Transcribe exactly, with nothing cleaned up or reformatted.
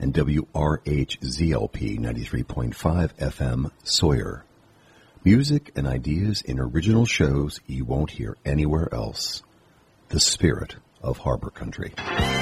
and W R H Z L P ninety-three point five F M Sawyer. Music and ideas in original shows you won't hear anywhere else. The spirit of Harbor Country.